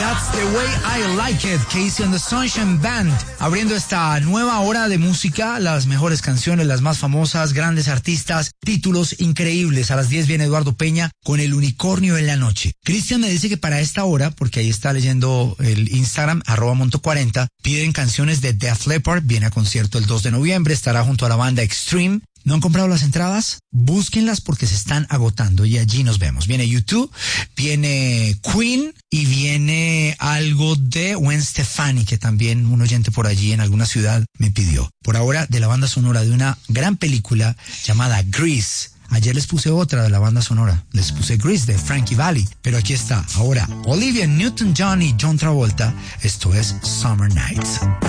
That's the way I like it, Casey and the Sunshine Band. Abriendo esta nueva hora de música, las mejores canciones, las más famosas, grandes artistas, títulos increíbles. A las 10 viene Eduardo Peña con El Unicornio en la Noche. Cristian me dice que para esta hora, porque ahí está leyendo el Instagram, @monto40, piden canciones de Def Leppard. Viene a concierto el 2 de noviembre, estará junto a la banda Extreme. ¿No han comprado las entradas? Búsquenlas porque se están agotando y allí nos vemos. Viene U2, viene Queen y viene algo de Gwen Stefani, que también un oyente por allí en alguna ciudad me pidió. Por ahora, de la banda sonora de una gran película llamada Grease. Ayer les puse otra de la banda sonora. Les puse Grease de Frankie Valli. Pero aquí está. Ahora, Olivia Newton-John y John Travolta. Esto es Summer Nights.